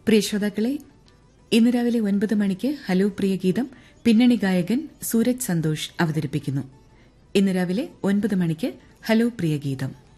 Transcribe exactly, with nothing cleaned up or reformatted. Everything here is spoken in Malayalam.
പ്രിയ ശ്രോതാക്കളെ, ഇന്ന് രാവിലെ ഒൻപത് മണിക്ക് ഹലോ പ്രിയ ഗീതം പിന്നണി ഗായകൻ സൂരജ് സന്തോഷ് അവതരിപ്പിക്കുന്നു. ഇന്ന് രാവിലെ ഒൻപത് മണിക്ക് ഹലോ പ്രിയ ഗീതം.